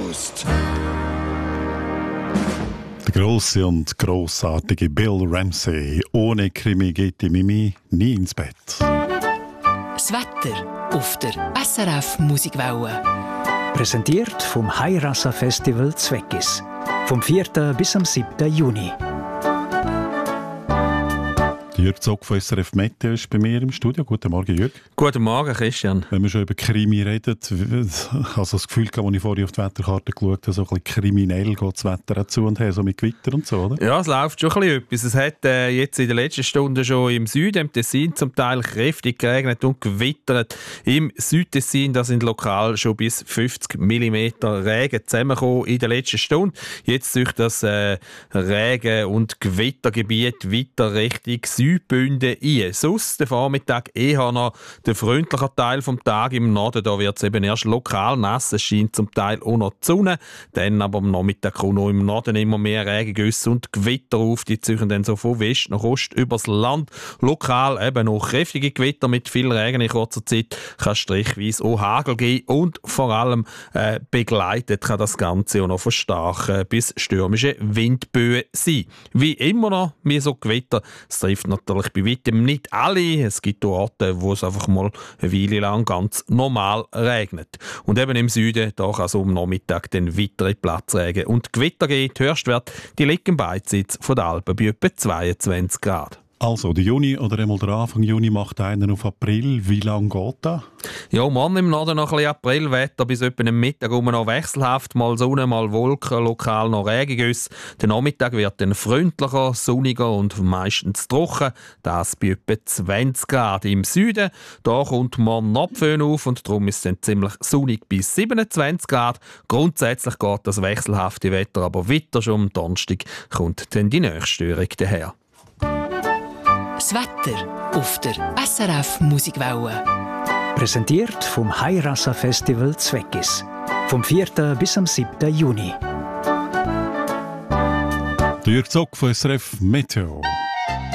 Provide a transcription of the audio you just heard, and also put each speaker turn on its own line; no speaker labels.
Trost.
Der grosse und grossartige Bill Ramsey. Ohne Krimi geht die Mimi nie ins Bett.
Das Wetter auf der SRF Musikwelle.
Präsentiert vom Hairasa Festival Zweckis. Vom 4. bis am 7. Juni.
Jürg Zock von SRF Meteo ist bei mir im Studio. Guten Morgen, Jürg.
Guten Morgen, Christian.
Wenn wir schon über Krimi reden, ich habe das Gefühl, als ich vorhin auf die Wetterkarte geschaut habe, so ein bisschen kriminell geht das Wetter auch zu und her, so mit Gewitter und so, oder?
Ja, es läuft schon ein bisschen etwas. Es hat jetzt in den letzten Stunden schon im Süden, im Tessin, zum Teil kräftig geregnet und gewittert. Im Südtessin, da sind lokal schon bis 50 mm Regen zusammengekommen in der letzten Stunde. Jetzt durch das Regen- und Gewittergebiet weiter Richtung Südbünden ein. Sonst der Vormittag eher noch der freundliche Teil vom Tag im Norden. Da wird es eben erst lokal nass. Es scheint zum Teil auch noch die Sonne. Dann aber am Nachmittag kommen noch im Norden immer mehr Regengüsse und Gewitter auf. Die ziehen dann so von West nach Ost übers Land. Lokal eben noch kräftige Gewitter mit viel Regen in kurzer Zeit. Kann strichweise auch Hagel geben und vor allem begleitet kann das Ganze auch noch von starken bis stürmischen Windböen sein. Wie immer noch, wie so Gewitter, es trifft natürlich bei weitem nicht alle. Es gibt auch Orte, wo es einfach mal eine Weile lang ganz normal regnet. Und eben im Süden, da kann es am Nachmittag dann weitere Platzregen und Gewitter geben. Die Höchstwerte, die liegen im Beitsitz von der Alpen bei etwa 22 Grad.
Also, der Juni oder einmal der Anfang Juni macht einen auf April. Wie lange geht das?
Ja, morgen im Norden noch ein bisschen Aprilwetter, bis etwa am Mittag noch wechselhaft, mal Sonne, mal Wolken, lokal noch Regengüsse. Der Nachmittag wird dann freundlicher, sonniger und meistens trocken. Das bei etwa 20 Grad. Im Süden, da kommt morgen noch die Föhn auf und darum ist es dann ziemlich sonnig bis 27 Grad. Grundsätzlich geht das wechselhafte Wetter aber weiter. Schon am Donnerstag kommt dann die Nächststörung daher.
Das Wetter auf der SRF Musikwelle.
Präsentiert vom Hairasa Festival Zweckis. Vom 4. bis am 7. Juni.
Jürg Zock von SRF Meteo.